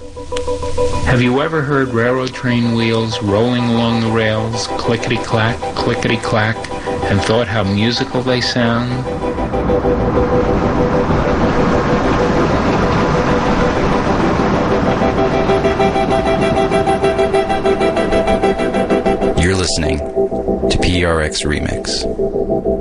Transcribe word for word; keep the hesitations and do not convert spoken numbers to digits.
Have you ever heard railroad train wheels rolling along the rails, clickety-clack, clickety-clack, and thought how musical they sound? You're listening to P R X Remix.